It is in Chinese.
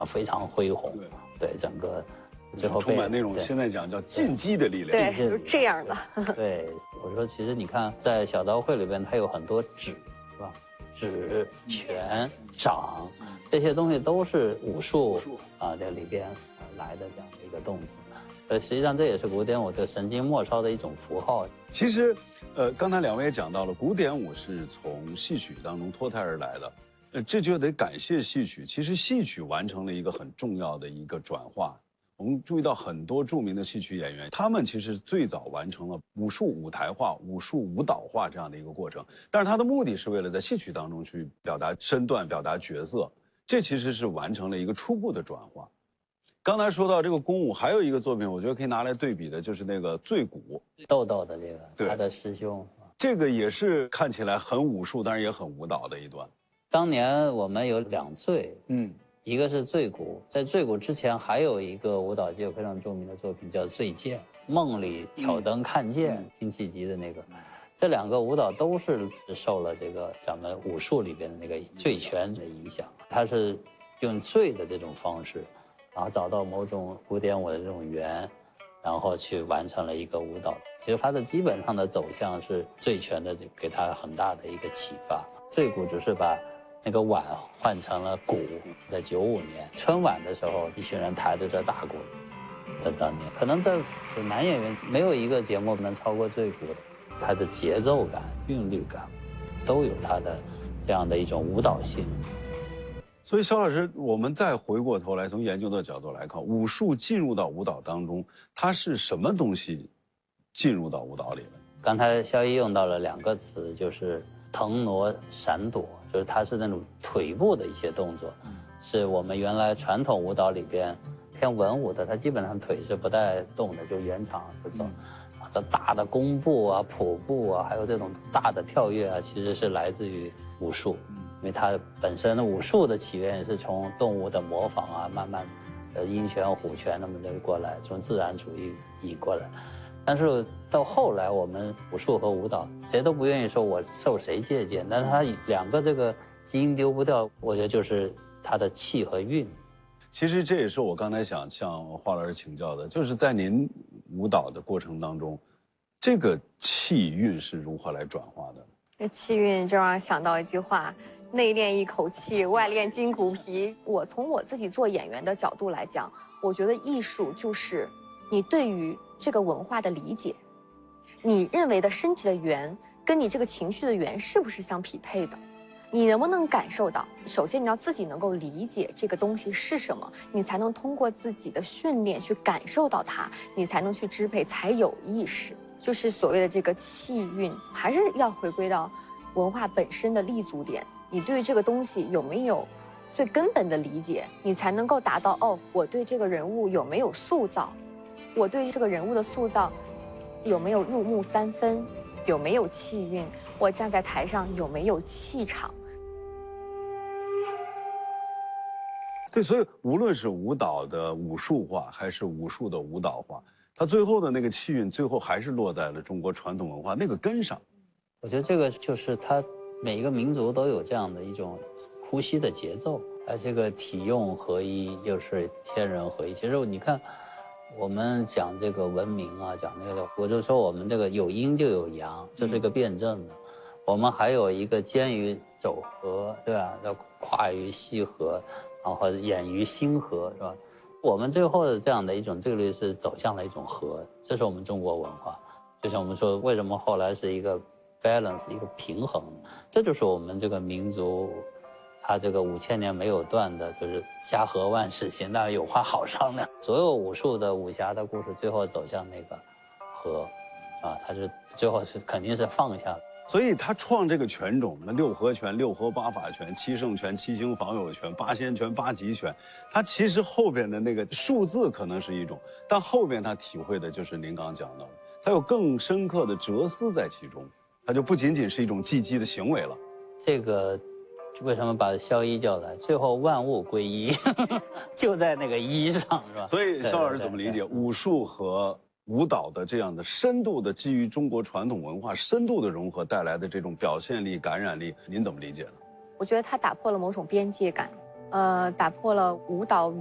非常恢宏，对整个最后充满那种现在讲叫进击的力量， 对，就是这样的。 对，我说其实你看在小刀会里边，它有很多指，是吧？指、拳、掌这些东西都是武术啊在里边来的这样的一个动作。实际上这也是古典舞的神经末梢的一种符号。 其实，刚才两位也讲到了，古典舞是从戏曲当中脱胎而来的，这就得感谢戏曲。其实戏曲完成了一个很重要的一个转化。我们注意到很多著名的戏曲演员，他们其实最早完成了武术舞台化、武术舞蹈化这样的一个过程，但是他的目的是为了在戏曲当中去表达身段、表达角色，这其实是完成了一个初步的转化。刚才说到这个宫舞，还有一个作品，我觉得可以拿来对比的，就是那个醉鼓， 豆豆的这个，他的师兄， 这个也是看起来很武术，但是也很舞蹈的一段。 当年我们有2醉，一个是醉鼓，在醉鼓之前还有一个舞蹈界非常著名的作品叫醉剑，梦里挑灯看剑，辛弃疾的那个。这2个舞蹈都是受了这个咱们武术里边的那个醉拳的影响，它是用醉的这种方式。然后找到某种古典舞的这种源，然后去完成了一个舞蹈。其实它的基本上的走向是醉拳的，给它很大的一个启发。醉鼓只是把那个碗换成了鼓，在95年春晚的时候，一群人抬着这大鼓，在当年可能在男演员没有一个节目能超过醉鼓的，它的节奏感、韵律感，都有它的这样的一种舞蹈性。 所以，肖老师，我们再回过头来，从研究的角度来看，武术进入到舞蹈当中，它是什么东西进入到舞蹈里了？ 刚才肖一用到了2个词，就是腾挪、闪躲，就是它是那种腿部的一些动作，是我们原来传统舞蹈里边偏文武的，它基本上腿是不带动的，就原场就走。这大的弓步啊、普步啊，还有这种大的跳跃啊，其实是来自于武术。因为它本身的武术的起源也是从动物的模仿啊，慢慢，鹰拳、虎拳那么的过来，从自然主义移过来。但是到后来，我们武术和舞蹈谁都不愿意说我受谁借鉴，但是它2个这个基因丢不掉，我觉得就是它的气和韵。 其实这也是我刚才想向华老师请教的，就是在您舞蹈的过程当中，这个气韵是如何来转化的？ 这气韵就让我想到一句话。内练一口气，外练筋骨皮。我从我自己做演员的角度来讲，我觉得艺术就是你对于这个文化的理解，你认为的身体的圆跟你这个情绪的圆是不是相匹配的？你能不能感受到？首先你要自己能够理解这个东西是什么，你才能通过自己的训练去感受到它，你才能去支配，才有意识。就是所谓的这个气韵，还是要回归到文化本身的立足点。你对这个东西有没有最根本的理解，你才能够达到我对这个人物有没有塑造，我对这个人物的塑造有没有入木三分，有没有气韵，我站在台上有没有气场。 对，所以无论是舞蹈的武术化，还是武术的舞蹈化，它最后的那个气韵，最后还是落在了中国传统文化那个根上。 我觉得这个就是它。每一个民族都有这样的一种呼吸的节奏，这个体用合一又是天人合一。其实你看，我们讲这个文明啊，讲那个，我就说我们这个有阴就有阳，这是一个辩证的。我们还有一个兼于走合，对吧？要跨于西合，然后演于心合，是吧？我们最后的这样的一种对立是走向了一种和，这是我们中国文化。就像我们说，为什么后来是一个balance 一个平衡，这就是我们这个民族，它这个5000年没有断的，就是家和万事兴，当然有话好商量。所有武术的武侠的故事，最后走向那个和，它是最后是肯定是放下了。 所以他创这个拳种，那6合拳、6合8法拳、7圣拳、7星防友拳、8仙拳、8极拳，他其实后边的那个数字可能是一种，但后边他体会的就是您刚讲到的，他有更深刻的哲思在其中。它就不仅仅是一种技击的行为了。 这个为什么把萧一叫来？最后万物归一，就在那个一上，是吧？ 所以肖老师怎么理解武术和舞蹈的这样的深度的基于中国传统文化深度的融合带来的这种表现力、感染力，您怎么理解呢？ 我觉得它打破了某种边界感， 打破了舞蹈